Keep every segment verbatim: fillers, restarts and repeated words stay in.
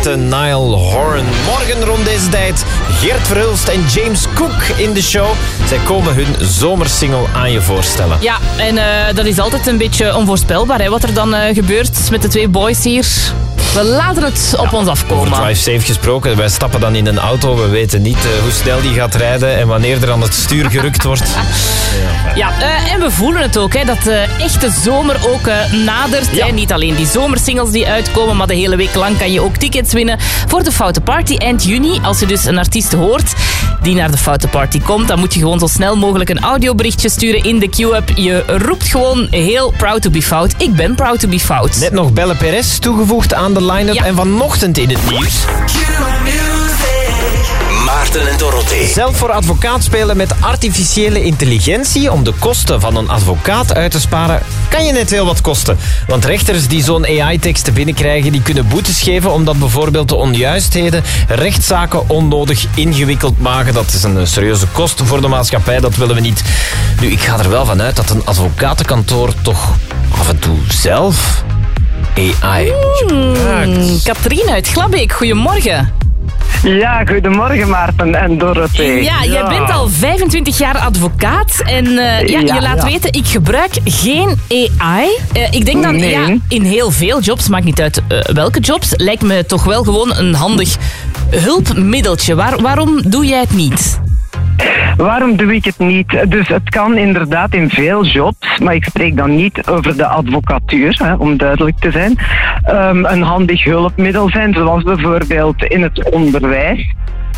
hoorde Niall Horan. Morgen rond deze tijd Geert Verhulst en James Cook in de show. Zij komen hun zomersingle aan je voorstellen. Ja, en uh, dat is altijd een beetje onvoorspelbaar, hè, wat er dan uh, gebeurt met de twee boys hier. We laten het op ja, ons afkomen. Over Drive Safe gesproken. Wij stappen dan in een auto. We weten niet uh, hoe snel die gaat rijden en wanneer er aan het stuur gerukt wordt. Ja, uh, en we voelen het ook, hè, dat de echte zomer ook uh, nadert. Ja. Hè. Niet alleen die zomersingles die uitkomen, maar de hele week lang kan je ook tickets winnen voor de Foute Party eind juni. Als je dus een artiest hoort die naar de Foute Party komt, dan moet je gewoon zo snel mogelijk een audioberichtje sturen in de Q-app. Je roept gewoon heel proud to be fout. Ik ben proud to be fout. Net nog Belle Perez toegevoegd aan de line-up ja. en vanochtend in het nieuws. Maarten en Dorothee. Zelf voor advocaat spelen met artificiële intelligentie om de kosten van een advocaat uit te sparen, kan je net heel wat kosten. Want rechters die zo'n A I-teksten binnenkrijgen, die kunnen boetes geven omdat bijvoorbeeld de onjuistheden rechtszaken onnodig ingewikkeld maken. Dat is een serieuze kost voor de maatschappij, dat willen we niet. Nu, ik ga er wel van uit dat een advocatenkantoor toch af en toe zelf A I gebruikt. Katrien uit Glabbeek, goedemorgen. Ja, goedemorgen Maarten en Dorothee. Ja, ja. Jij bent al vijfentwintig jaar advocaat en uh, ja, ja, je laat ja. weten, ik gebruik geen A I. Uh, ik denk dan, nee. ja, in heel veel jobs, maakt niet uit uh, welke jobs, lijkt me toch wel gewoon een handig hulpmiddeltje. Waar, waarom doe jij het niet? Waarom doe ik het niet? Dus het kan inderdaad in veel jobs, maar ik spreek dan niet over de advocatuur, hè, om duidelijk te zijn, um, een handig hulpmiddel zijn, zoals bijvoorbeeld in het onderwijs.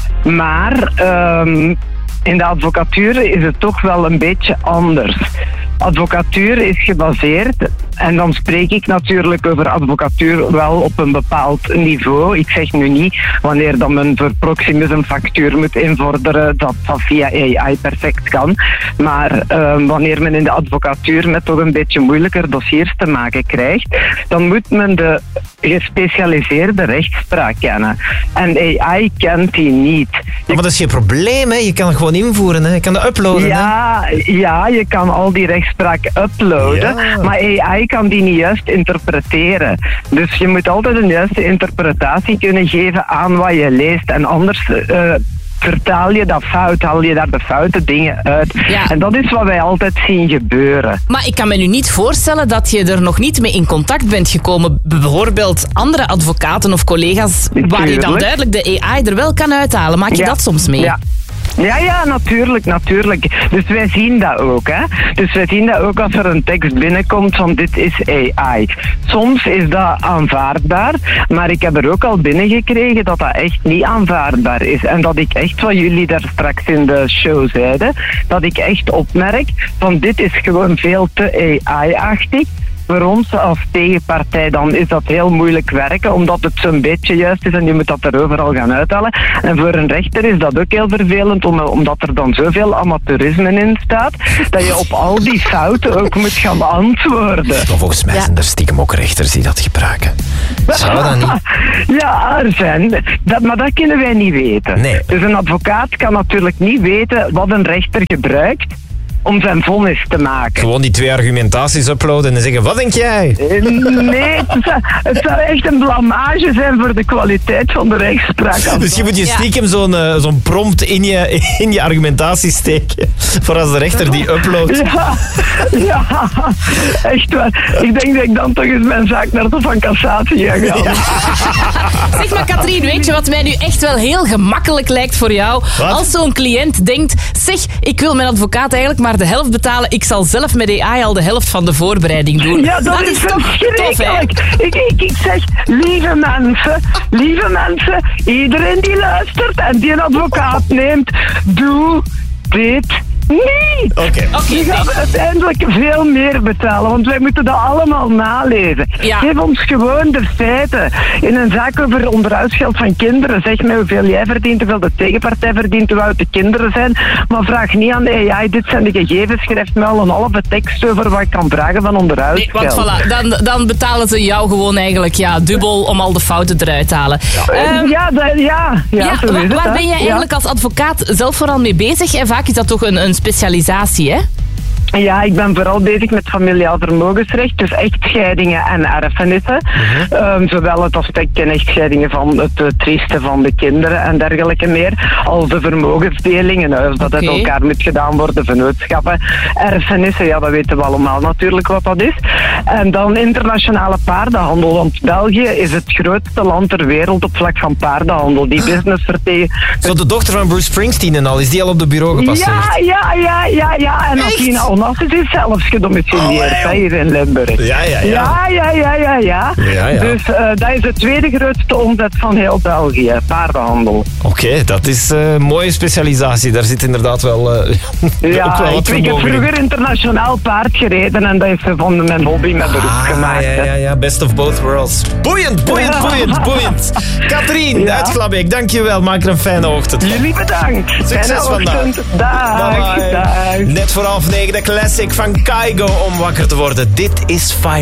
Maar um, in de advocatuur is het toch wel een beetje anders. Advocatuur is gebaseerd, en dan spreek ik natuurlijk over advocatuur wel op een bepaald niveau. Ik zeg nu niet wanneer dan men voor Proximus een factuur moet invorderen, dat dat via A I perfect kan. Maar uh, wanneer men in de advocatuur met toch een beetje moeilijker dossiers te maken krijgt, dan moet men de gespecialiseerde rechtspraak kennen. En A I kent die niet. Ja, maar dat is geen probleem, hè? Je kan het gewoon invoeren, hè? Je kan het uploaden. Ja, hè? ja, je kan al die rechtspraak uploaden, ja. maar A I kan die niet juist interpreteren. Dus je moet altijd een juiste interpretatie kunnen geven aan wat je leest. En anders uh, vertaal je dat fout, haal je daar de foute dingen uit. Ja. En dat is wat wij altijd zien gebeuren. Maar ik kan me nu niet voorstellen dat je er nog niet mee in contact bent gekomen. Bijvoorbeeld andere advocaten of collega's Tuurlijk. waar je dan duidelijk de A I er wel kan uithalen. Maak je ja. dat soms mee? Ja. Ja, ja, natuurlijk, natuurlijk. Dus wij zien dat ook, hè. Dus wij zien dat ook als er een tekst binnenkomt van dit is A I. Soms is dat aanvaardbaar, maar ik heb er ook al binnengekregen dat dat echt niet aanvaardbaar is. En dat ik echt, wat jullie daar straks in de show zeiden, dat ik echt opmerk van dit is gewoon veel te A I-achtig. Voor ons als tegenpartij dan is dat heel moeilijk werken, omdat het zo'n beetje juist is en je moet dat er overal gaan uithalen. En voor een rechter is dat ook heel vervelend, omdat er dan zoveel amateurisme in staat, dat je op al die fouten ook moet gaan antwoorden. Maar volgens mij zijn er stiekem ook rechters die dat gebruiken. Zou dat niet? Ja, er zijn. Dat, maar dat kunnen wij niet weten. Nee. Dus een advocaat kan natuurlijk niet weten wat een rechter gebruikt om zijn vonnis te maken. Gewoon die twee argumentaties uploaden en zeggen, wat denk jij? Nee, het zou, het zou echt een blamage zijn voor de kwaliteit van de rechtspraak. Dus je moet je stiekem ja. zo'n, uh, zo'n prompt in je, in je argumentatie steken, voor als de rechter die uploadt. Ja, ja, echt waar. Ik denk dat ik dan toch eens mijn zaak naar de van cassatie ga gaan. Ja. Zeg maar Katrien, weet je wat mij nu echt wel heel gemakkelijk lijkt voor jou? Wat? Als zo'n cliënt denkt, zeg, ik wil mijn advocaat eigenlijk maar de helft betalen. Ik zal zelf met A I al de helft van de voorbereiding doen. Ja, dat, dat is, is toch verschrikkelijk. Ik, ik, ik zeg, lieve mensen, lieve mensen, iedereen die luistert en die een advocaat neemt, doe dit niet. Oké. Okay. Okay, die gaan nee. uiteindelijk veel meer betalen, want wij moeten dat allemaal nalezen. Ja. Geef ons gewoon de feiten. In een zaak over onderhoudsgeld van kinderen, zeg mij hoeveel jij verdient, hoeveel de tegenpartij verdient, hoe oud de kinderen zijn, maar vraag niet aan de A I, dit zijn de gegevens, schrijf mij al een halve tekst over wat ik kan vragen van onderhoudsgeld. Nee, want voilà, dan, dan betalen ze jou gewoon eigenlijk ja, dubbel om al de fouten eruit te halen. Ja, um, ja, dat, ja, ja, ja zo waar, is het, waar ben jij eigenlijk ja. als advocaat zelf vooral mee bezig? En vaak is dat toch een, een specialisatie, hè? Ja, ik ben vooral bezig met familiaal vermogensrecht, dus echtscheidingen en erfenissen. Uh-huh. Um, zowel het aspect en echtscheidingen van het uh, triesten van de kinderen en dergelijke meer, als de vermogensdelingen, uh, dat het okay. elkaar moet gedaan worden, vennootschappen, erfenissen, ja, dat weten we allemaal natuurlijk wat dat is. En dan internationale paardenhandel, want België is het grootste land ter wereld op vlak van paardenhandel. Die business vertegen... Zo de dochter van Bruce Springsteen en al, is die al op de bureau gepasseerd? Ja, ja, ja, ja, ja. En Athena Onassis is zelfs gedomicileerd oh, hier in Limburg. Ja, ja, ja. Ja, ja, ja, ja, ja. ja, ja. Dus uh, dat is de tweede grootste omzet van heel België, paardenhandel. Oké, okay, dat is een uh, mooie specialisatie. Daar zit inderdaad wel... Uh, ja, wel ik, ik heb vroeger in. internationaal paard gereden en dat is van mijn hobby met beroep ah, gemaakt. Ja, ja, ja, best of both worlds. Boeiend, boeiend, ja. boeiend, boeiend. Katrien ja. uit Glabbeek, dankjewel. Maak er een fijne ochtend van. Jullie bedankt. Succes fijne vandaag. Dag, bye bye. dag. Net voor half negen de classic van Kygo om wakker te worden. Dit is Fire.